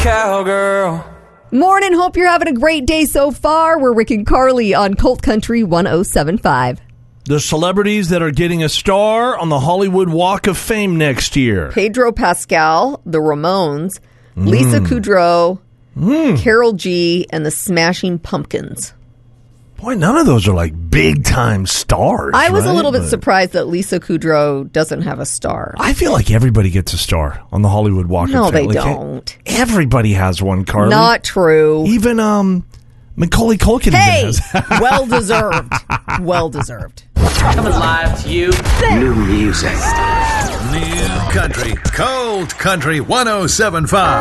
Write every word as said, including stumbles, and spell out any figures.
Cowgirl. Morning, hope you're having a great day so far. We're Rick and Carly on Colt Country one oh seven point five. The celebrities that are getting a star on the Hollywood Walk of Fame next year. Pedro Pascal, the Ramones, mm. Lisa Kudrow, mm. Karol G, and the Smashing Pumpkins. Boy, none of those are like big-time stars. I was right? a little bit but surprised that Lisa Kudrow doesn't have a star. I feel like everybody gets a star on the Hollywood Walk no, of Fame. No, they like, don't. Everybody has one, Carly. Not true. Even um, Macaulay Culkin hey, has. well deserved. Well deserved. Coming live to you. New music. New country. Colt Country one oh seven point five.